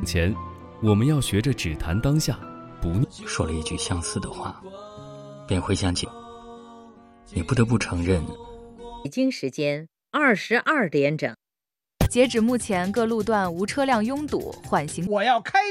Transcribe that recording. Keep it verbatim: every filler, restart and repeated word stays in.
前，我们要学着只谈当下，不说了一句相似的话，便回想起，你不得不承认， 北京时间二十二点整。 截止目前，各路段无车辆拥堵，缓行。 我要开